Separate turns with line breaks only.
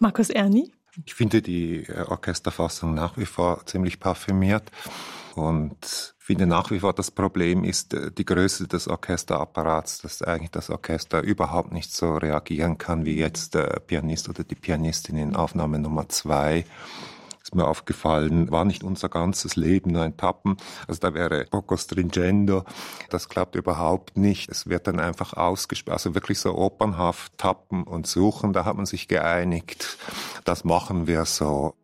Markus Erni?
Ich finde die Orchesterfassung nach wie vor ziemlich parfümiert und finde nach wie vor, das Problem ist die Größe des Orchesterapparats, dass eigentlich das Orchester überhaupt nicht so reagieren kann wie jetzt der Pianist oder die Pianistin in Aufnahme Nummer 2. Ist mir aufgefallen, war nicht unser ganzes Leben nur ein Tappen. Also da wäre poco stringendo. Das klappt überhaupt nicht. Es wird dann einfach ausgespielt, also wirklich so opernhaft tappen und suchen. Da hat man sich geeinigt. Das machen wir so.